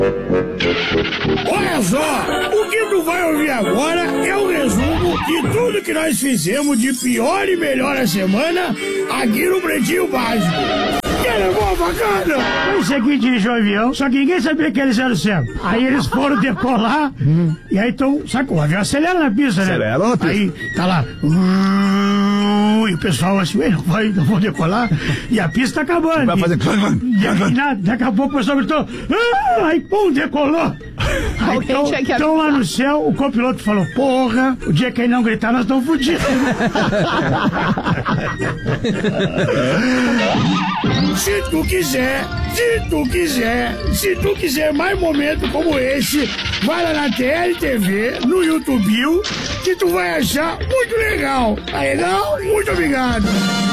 Olha só, o que tu vai ouvir agora é um resumo de tudo que nós fizemos de pior e melhor a semana aqui no Pretinho Básico. Era boa bacana! Foi o seguinte, dirigiu o avião, só que ninguém sabia que eles eram cegos. Aí eles foram decolar, e aí então, sabe, o avião acelera na pista, né? Acelera na pista. Aí tá lá, e o pessoal assim, não vou decolar, e a pista tá acabando. Vai fazer... E aí, daqui a pouco o pessoal gritou, aí pum, decolou. Aí então lá no céu, o copiloto falou, porra, o dia que ele não gritar, nós estamos fodidos. Se tu quiser mais momentos como esse, vai lá na TLTV, no YouTube, que tu vai achar muito legal. Tá legal? Muito obrigado.